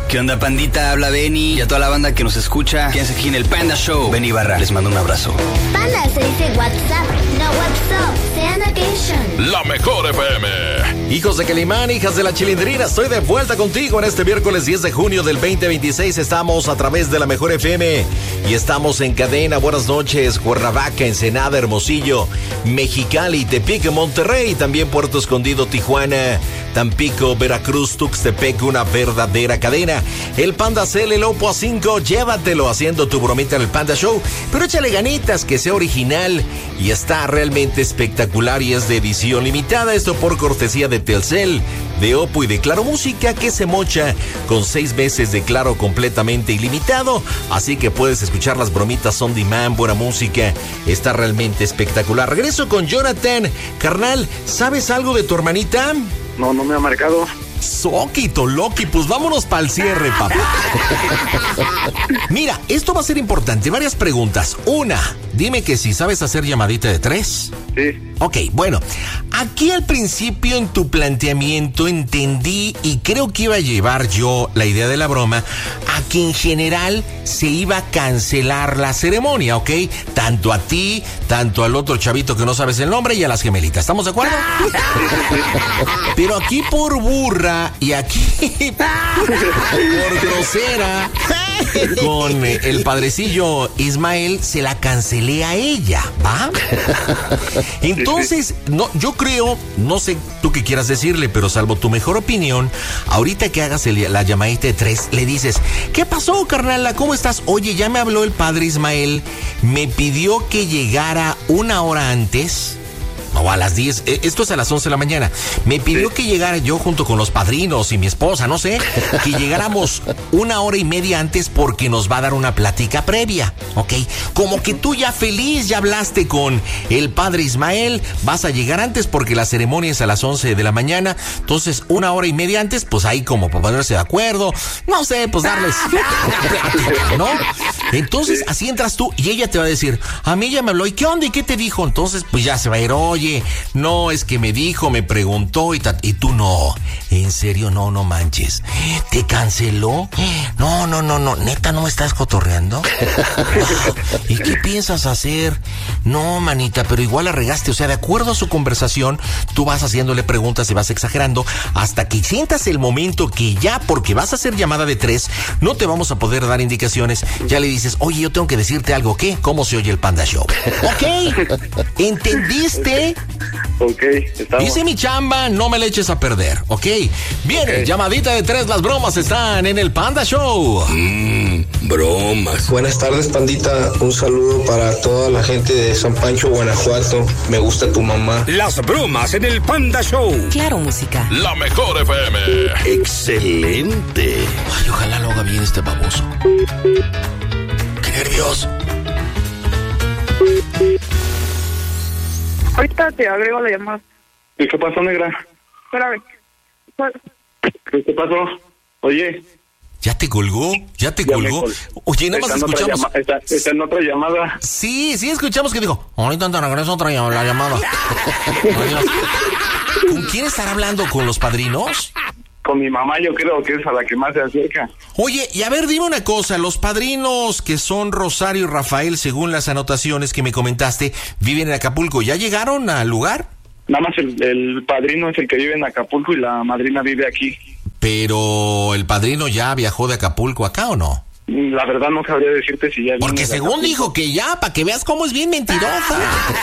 ¿Qué onda, pandita? Habla Benny y a toda la banda que nos escucha. Quédense aquí en el Panda Show. Benny Barra, les mando un abrazo. Panda se dice WhatsApp, no WhatsApp. Sean occasion. La mejor FM. Hijos de Calimán, hijas de la Chilindrina, estoy de vuelta contigo en este miércoles 10 de junio del 2026. Estamos a través de la mejor FM y estamos en cadena. Buenas noches, Cuernavaca, Ensenada, Hermosillo, Mexicali, Tepic, Monterrey, también Puerto Escondido, Tijuana, Tampico, Veracruz, Tuxtepec, una verdadera cadena. El Panda Cel, el Oppo A5, llévatelo haciendo tu bromita en el Panda Show, pero échale ganitas, que sea original y está realmente espectacular y es de edición limitada. Esto por cortesía de Telcel, de Oppo y de Claro Música, que se mocha con 6 meses de Claro completamente ilimitado, así que puedes escuchar las bromitas on demand, buena música, está realmente espectacular. Regreso con Jonathan. Carnal, ¿sabes algo de tu hermanita? No me ha marcado. Soquito, Loki, pues vámonos para el cierre, papá. Mira, esto va a ser importante. Varias preguntas. Una, dime que si sabes hacer llamadita de 3. Sí. Ok, bueno, aquí al principio en tu planteamiento entendí y creo que iba a llevar yo la idea de la broma a que en general se iba a cancelar la ceremonia, ¿ok? Tanto a ti, tanto al otro chavito que no sabes el nombre y a las gemelitas, ¿estamos de acuerdo? Pero aquí por burra y aquí por grosera con el padrecillo Ismael se la cancelé a ella, ¿va? Entonces, no, yo creo, no sé tú qué quieras decirle, pero salvo tu mejor opinión, ahorita que hagas la llamadita de 3, le dices, ¿qué pasó, carnala? ¿Cómo estás? Oye, ya me habló el padre Ismael, me pidió que llegara 1 hora antes. O a las 10, esto es a las 11 de la mañana. Me pidió que llegara yo junto con los padrinos y mi esposa, no sé, que llegáramos 1 hora y media antes porque nos va a dar una plática previa, ¿ok? Como que tú ya feliz, ya hablaste con el padre Ismael, vas a llegar antes porque la ceremonia es a las 11 de la mañana, entonces 1 hora y media antes, pues ahí como para ponerse de acuerdo, no sé, pues darles una plática, ¿no? Entonces así entras tú y ella te va a decir, a mí ya me habló, ¿y qué onda? ¿Y qué te dijo? Entonces pues ya se va a ir, oye, no, es que me dijo, me preguntó y tú no, en serio, no manches, ¿te canceló? No, neta, ¿no me estás cotorreando? ¿Y qué piensas hacer? No, manita, pero igual la regaste, o sea, de acuerdo a su conversación, tú vas haciéndole preguntas y vas exagerando hasta que sientas el momento que ya, porque vas a hacer llamada de 3, no te vamos a poder dar indicaciones, ya le dices, oye, yo tengo que decirte algo, ¿qué? ¿Cómo se oye el Panda Show? ¿Ok? ¿Entendiste? Ok, estamos. Hice mi chamba, no me le eches a perder, ¿ok? Viene, okay. Llamadita de 3, las bromas están en el Panda Show. Bromas. Buenas tardes, pandita. Un saludo para toda la gente de San Pancho, Guanajuato. Me gusta tu mamá. Las bromas en el Panda Show. Claro Música. La mejor FM. Excelente. Ay, ojalá lo haga bien este baboso. Qué nervios. Ahorita te agrego la llamada. ¿Y qué pasó, negra? Espérame. ¿Qué pasó? Oye. ¿Ya te colgó? Oye, nada más escuchamos. Está en otra llamada. Sí, escuchamos que dijo, ahorita te regreso otra la llamada. ¿Con quién estará hablando? ¿Con los padrinos? Con mi mamá, yo creo que es a la que más se acerca. Oye, y a ver, dime una cosa, los padrinos que son Rosario y Rafael, según las anotaciones que me comentaste, viven en Acapulco, ¿ya llegaron al lugar? Nada más el padrino es el que vive en Acapulco y la madrina vive aquí. Pero, ¿el padrino ya viajó de Acapulco acá o no? La verdad no sabría decirte si ya... Porque según dijo que ya, para que veas cómo es bien mentirosa.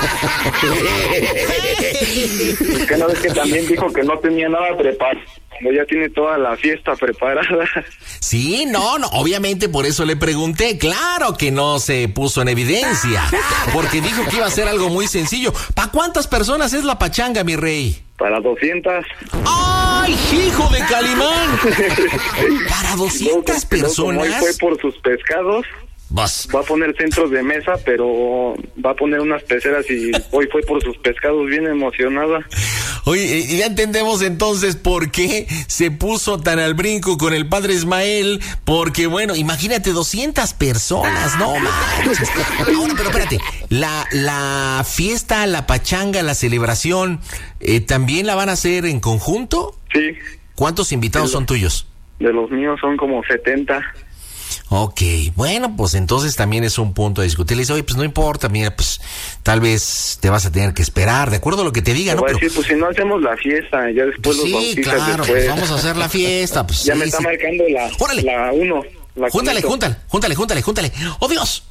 Es que no ves que también dijo que no tenía nada preparado. Ya tiene toda la fiesta preparada. Sí, no, obviamente por eso le pregunté. Claro que no se puso en evidencia, porque dijo que iba a ser algo muy sencillo. ¿Para cuántas personas es la pachanga, mi rey? Para 200. ¡Ay, hijo de Calimán! ¿Para 200 personas? Como hoy fue por sus pescados, va a poner centros de mesa, pero va a poner unas peceras y hoy fue por sus pescados, bien emocionada. Oye, ya entendemos entonces por qué se puso tan al brinco con el padre Ismael, porque bueno, imagínate 200 personas, no manches. Ahora, pero espérate, la fiesta, la pachanga, la celebración, ¿también la van a hacer en conjunto? Sí. ¿Cuántos invitados son tuyos? De los míos son como 70. Ok, bueno, pues entonces también es un punto de discutir. Le dice, oye, pues no importa, mira, pues tal vez te vas a tener que esperar, de acuerdo a lo que te diga, Te ¿no? voy a Pero, decir, pues si no hacemos la fiesta, ya después los sí, bautizas claro, después. pues vamos a hacer la fiesta. Pues, Ya sí, me está sí. marcando Órale. la 1. Júntale. ¡Oh, Dios!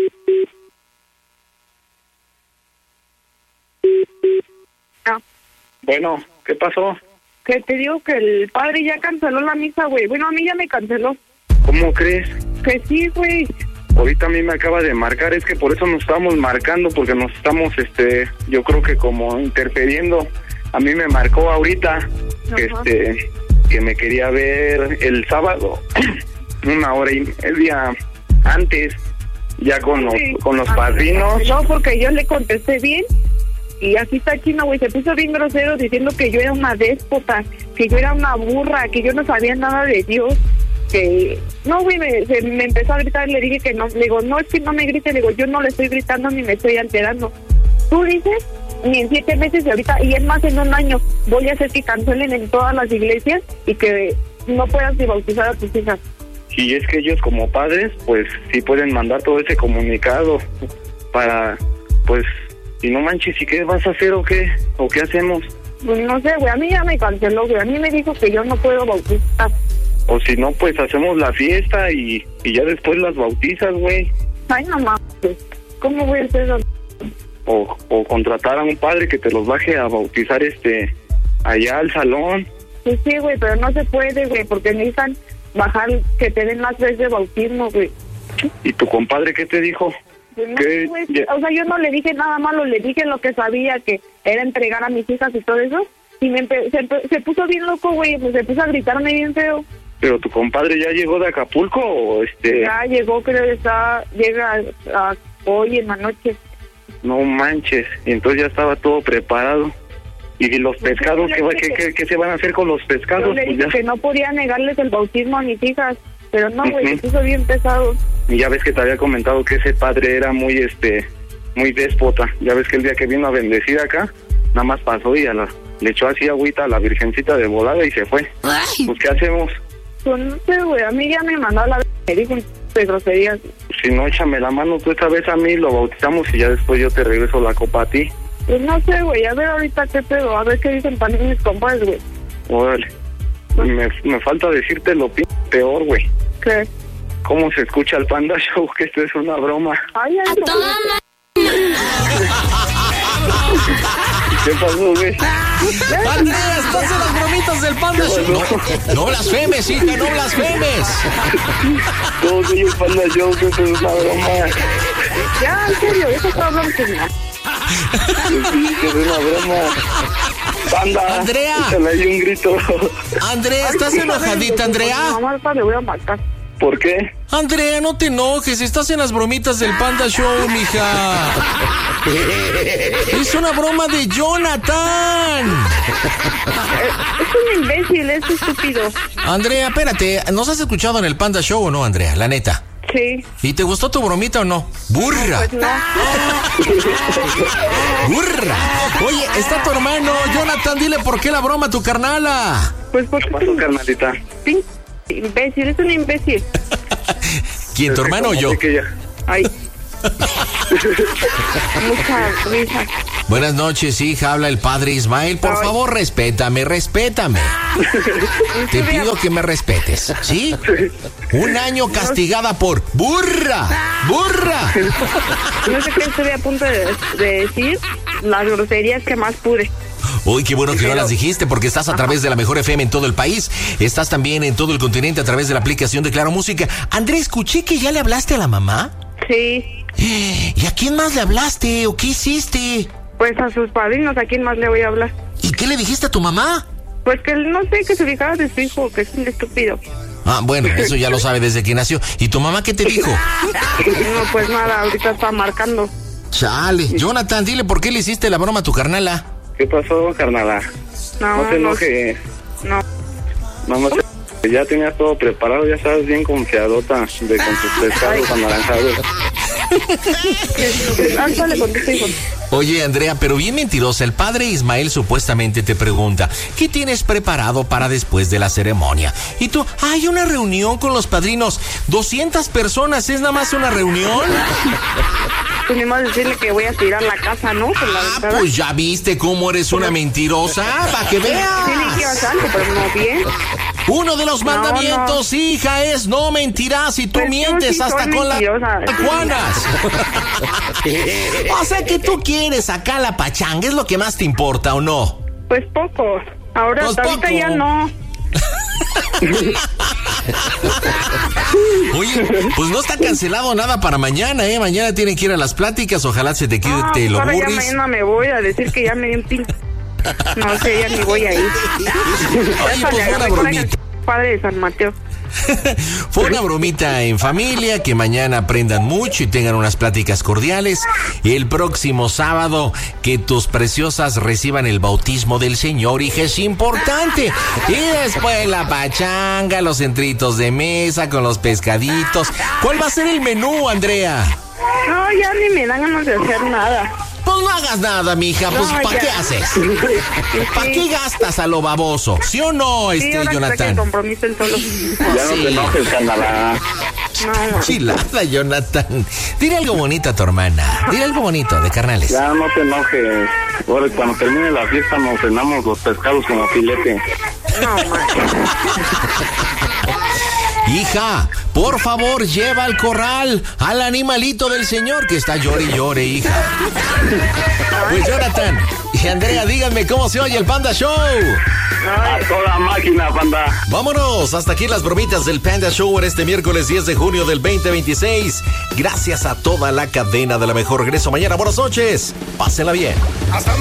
No. Bueno, ¿qué pasó? Que te digo que el padre ya canceló la misa, güey. Bueno, a mí ya me canceló. ¿Cómo crees? Que sí, güey. Ahorita a mí me acaba de marcar, es que por eso nos estamos marcando, porque nos estamos, yo creo que como interfiriendo. A mí me marcó ahorita que, Ajá. que me quería ver el sábado, 1 hora y media antes, ya con los padrinos. No, porque yo le contesté bien. Y así está chino, güey. Se puso bien grosero diciendo que yo era una déspota, que yo era una burra, que yo no sabía nada de Dios. Que no, güey, me empezó a gritar y le dije que no. Le digo, no, es que no me grite. Le digo, yo no le estoy gritando ni me estoy alterando. Tú dices, ni en 7 meses y ahorita, y es más, en 1 año, voy a hacer que cancelen en todas las iglesias y que no puedas ni bautizar a tus hijas. Y es que ellos como padres, pues sí pueden mandar todo ese comunicado para, pues, y no manches, ¿y qué vas a hacer o qué? ¿O qué hacemos? Pues no sé, güey, a mí ya me canceló, güey. A mí me dijo que yo no puedo bautizar. O si no, pues hacemos la fiesta y ya después las bautizas, güey. Ay, no mames, ¿cómo voy a hacer eso? O contratar a un padre que te los baje a bautizar allá al salón. Pues sí, güey, pero no se puede, güey, porque necesitan bajar, que te den las veces de bautismo, güey. ¿Y tu compadre qué te dijo? Pues no, ¿Qué? güey, o sea, yo no le dije nada malo, le dije lo que sabía, que era entregar a mis hijas y todo eso. Y se puso bien loco, güey, pues se puso a gritarme bien feo. ¿Pero tu compadre ya llegó de Acapulco o Ya llegó, creo que llega hoy en la noche. No manches, y entonces ya estaba todo preparado. ¿Y los pescados? ¿Qué se van a hacer con los pescados? Yo le Pues dije ya. que no podía negarles el bautismo a mis hijas, pero no, güey, Ujú. se puso bien pesado. Y ya ves que te había comentado que ese padre era muy déspota. Ya ves que el día que vino a bendecir acá, nada más pasó y le echó así agüita a la virgencita de volada y se fue. Pues ¿qué hacemos? Pues no sé, güey, a mí ya me mandó a la me dijo de groserías. Si no, échame la mano tú esta vez a mí, lo bautizamos y ya después yo te regreso la copa a ti. Pues no sé, güey, a ver ahorita qué pedo, a ver qué dicen también mis compadres, güey. Órale. Me falta decirte lo peor, güey. ¿Qué? ¿Cómo se escucha el Panda Show? Que esto es una broma. Ay, ay, ¿Qué pasó, güey? Andrea, estás en las bromitas del Panda Show. No blasfemes, hija, no blasfemes. ¿Cómo soy el Panda Show? Que esto es una broma. Ya, en serio, eso está hablando que no. Sí, que es una broma. Panda, Andrea. échale ahí un grito. Andrea, ¿estás enojadita, Andrea? Mamá, ahorita le voy a matar. ¿Por qué? Andrea, no te enojes, estás en las bromitas del Panda Show, mija. Es una broma de Jonathan. Es un imbécil, es estúpido. Andrea, espérate, ¿nos has escuchado en el Panda Show o no, Andrea? La neta. Sí. ¿Y te gustó tu bromita o no? ¡Burra! Pues no. ¡Burra! Oye, está tu hermano, Jonathan, dile por qué la broma a tu carnala. Pues porque ¿Qué pasó, carnalita? sí, imbécil, es un imbécil. ¿Quién, tu hermano o yo? Que ya. Ay. Mucha risa. Buenas noches, hija, habla el padre Ismael. Por Ay. favor, respétame. Te pido que me respetes, ¿sí? 1 año castigada por burra. No sé qué estoy a punto de decir, las groserías que más pude. Uy, qué bueno que no las dijiste porque estás a través de la mejor FM en todo el país. Estás también en todo el continente a través de la aplicación de Claro Música. Andrés, escuché que ya le hablaste a la mamá. Sí. ¿Y a quién más le hablaste o qué hiciste? Pues a sus padrinos, ¿a quién más le voy a hablar? ¿Y qué le dijiste a tu mamá? Pues que no sé, que se fijara de su hijo, que es un estúpido. Ah, bueno, eso ya lo sabe desde que nació. ¿Y tu mamá qué te dijo? No, pues nada, ahorita está marcando. Chale. Jonathan, dile por qué le hiciste la broma a tu carnala. ¿Qué pasó, carnala? No, No te enojes. No. Mamá, ya tenías todo preparado, ya sabes, bien confiadota con tus pescados anaranjados. Ándale, contesta, hijo. Oye, Andrea, pero bien mentirosa. El padre Ismael supuestamente te pregunta, ¿qué tienes preparado para después de la ceremonia? Y tú, hay una reunión con los padrinos. 200 personas, ¿es nada más una reunión? Pues ni más decirle que voy a tirar la casa, ¿no? Por la ventana. Pues ya viste cómo eres una mentirosa, para que veas. Sí, que ibas algo, pero no bien. Uno de los mandamientos, no. Hija, es no mentirás y tú Pues mientes sí hasta soy con mentirosa. las Juanas. O sea que tú quieres acá la pachanga, es lo que más te importa, ¿o no? Pues poco. Ahora, Pues hasta ahorita poco. ya no. Oye, pues no está cancelado nada para mañana, ¿eh? Mañana tienen que ir a las pláticas, ojalá se te quite lo ahora ya burris. mañana me voy a decir que ya me di un pin. No sé, ya ni voy a ir. Oye, pues fue una bromita. Padre de San Mateo. Fue una bromita en familia, que mañana aprendan mucho y tengan unas pláticas cordiales. Y el próximo sábado, que tus preciosas reciban el bautismo del Señor, hija, es importante. Y después la pachanga, los centritos de mesa con los pescaditos. ¿Cuál va a ser el menú, Andrea? No, ya ni me dan ganas de hacer nada. Pues no hagas nada, mija, pues No, ¿para ya. qué hases? ¿Para qué gastas a lo baboso? ¿Sí o no, Sí, ahora que saque el Jonathan? compromiso el solo. Ya no te enojes, Canadá. No, Chilada, Jonathan. Dile algo bonito a tu hermana. Dile algo bonito de carnales. Ya no te enojes. Ahora, cuando termine la fiesta, nos cenamos los pescados como filete. no, man. Hija, por favor, lleva al corral al animalito del Señor que está llore y llore, hija. Pues Jonathan y Andrea, díganme cómo se oye el Panda Show. A toda máquina, banda. Vámonos, hasta aquí las bromitas del Panda Show en este miércoles 10 de junio del 2026. Gracias a toda la cadena de la mejor. Regreso mañana, buenas noches. Pásenla bien.